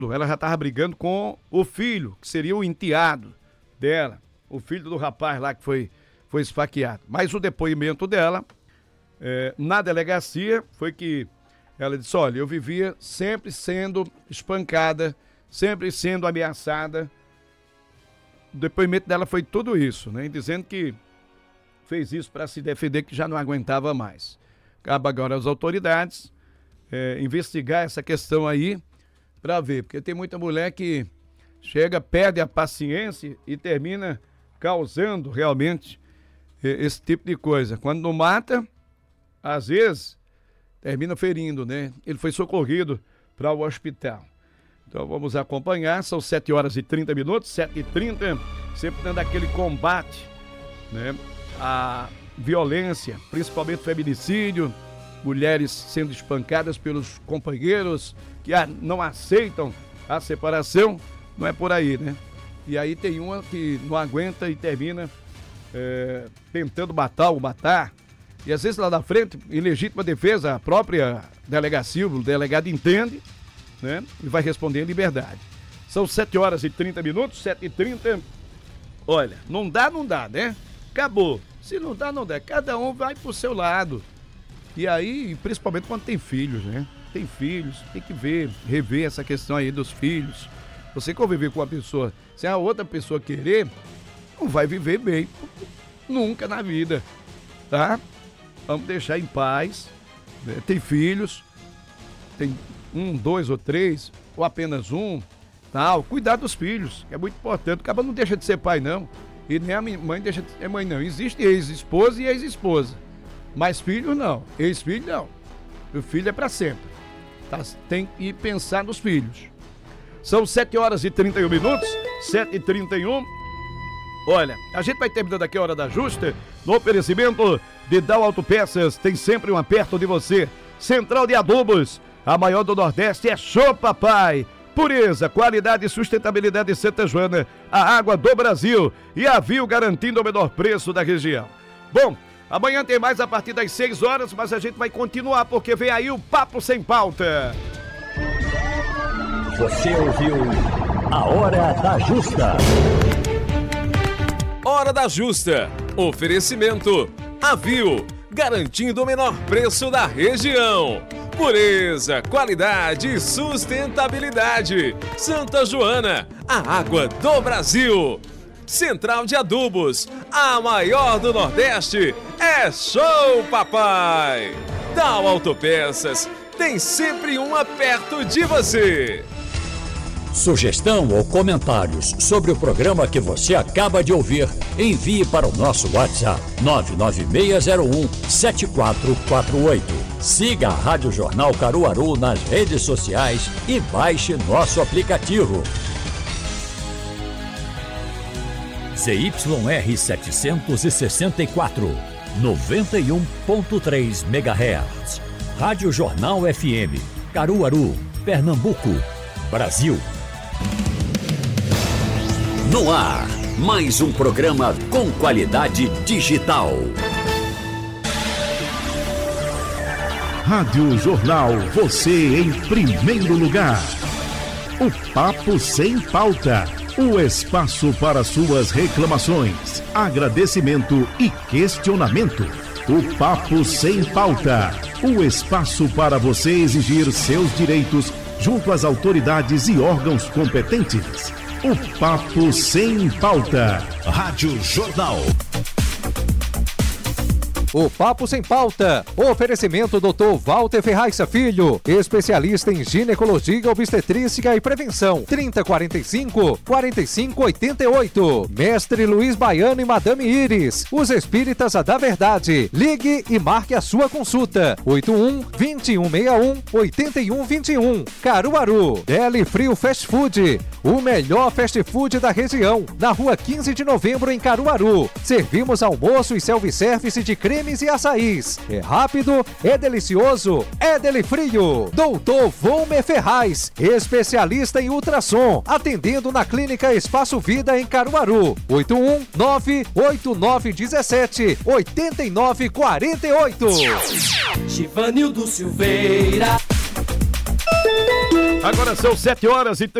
ela já estava brigando com o filho, que seria o enteado dela, o filho do rapaz lá que foi esfaqueado. Mas o depoimento dela, na delegacia, foi que ela disse, olha, eu vivia sempre sendo espancada, sempre sendo ameaçada. O depoimento dela foi tudo isso, né? Dizendo que fez isso para se defender, que já não aguentava mais. Cabe agora às autoridades investigar essa questão aí para ver, porque tem muita mulher que chega, perde a paciência e termina causando realmente esse tipo de coisa. Quando não mata, às vezes termina ferindo, né? Ele foi socorrido para o hospital. Então vamos acompanhar, são 7h30, 7h30, sempre dando aquele combate, né? A violência, principalmente feminicídio, mulheres sendo espancadas pelos companheiros que não aceitam a separação, não é por aí, né? E aí tem uma que não aguenta e termina tentando matar. E às vezes lá na frente, em legítima defesa, a própria delegacia, o delegado entende, né? E vai responder em liberdade. São 7h30, 7h30. Olha, não dá, né? Acabou. Se não dá, não dá. Cada um vai pro seu lado. E aí, principalmente quando tem filhos, né? Tem filhos, tem que rever essa questão aí dos filhos. Você conviver com uma pessoa, se a outra pessoa querer, não vai viver bem. Nunca na vida, tá? Vamos deixar em paz. Né? Tem filhos, tem 1, 2 ou 3, ou apenas um, tal. Cuidar dos filhos, que é muito importante. O cara não deixa de ser pai, não. E nem a mãe deixa de ser mãe, não. Existe ex-esposa e ex-esposa. Mas filho, não. Ex-filho, não. O filho é para sempre. Tá? Tem que pensar nos filhos. São 7h31, 7h31. Olha, a gente vai terminando aqui a Hora da Justa, no oferecimento de Dal Autopeças, tem sempre um perto de você. Central de Adubos, a maior do Nordeste é Show Papai. Pureza, qualidade e sustentabilidade de Santa Joana, a água do Brasil e a Viu garantindo o menor preço da região. Bom, amanhã tem mais a partir das 6h, mas a gente vai continuar porque vem aí o Papo Sem Pauta. Você ouviu a Hora da Justa. Hora da Justa. Oferecimento Avil, garantindo o menor preço da região. Pureza, qualidade e sustentabilidade. Santa Joana, a água do Brasil. Central de Adubos, a maior do Nordeste, é Show Papai. Dal Autopeças, tem sempre uma perto de você. Sugestão ou comentários sobre o programa que você acaba de ouvir, envie para o nosso WhatsApp 996017448. Siga a Rádio Jornal Caruaru nas redes sociais e baixe nosso aplicativo. ZYR 764, 91.3 MHz. Rádio Jornal FM, Caruaru, Pernambuco, Brasil. No ar, mais um programa com qualidade digital. Rádio Jornal, você em primeiro lugar. O Papo Sem Pauta, o espaço para suas reclamações, agradecimento e questionamento. O Papo Sem Pauta, o espaço para você exigir seus direitos junto às autoridades e órgãos competentes. O Papo Sem Pauta. Rádio Jornal. O Papo Sem Pauta. Oferecimento Dr. Walter Ferraz Filho, especialista em ginecologia, obstetrícia e prevenção. 3045-4588. Mestre Luiz Baiano e Madame Iris, os espíritas da verdade. Ligue e marque a sua consulta. 81-2161-8121. Caruaru. Deli Frio Fast Food, o melhor fast food da região. Na rua 15 de novembro em Caruaru. Servimos almoço e self-service de cremes e açaís. É rápido, é delicioso, é Deli Frio. Doutor Volmer Ferraz, especialista em ultrassom, atendendo na Clínica Espaço Vida em Caruaru. 819-8947-8948. Givanildo Silveira. Agora são 7 horas e